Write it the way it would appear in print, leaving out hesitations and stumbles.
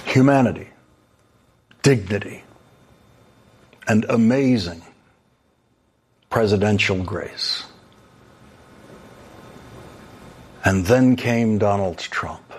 humanity, dignity, and amazing presidential grace. And then came Donald Trump.